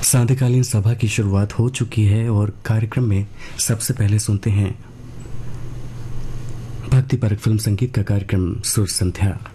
सांध्यकालीन सभा की शुरुआत हो चुकी है और कार्यक्रम में सबसे पहले सुनते हैं भक्ति परक फिल्म संगीत का कार्यक्रम सुर संध्या।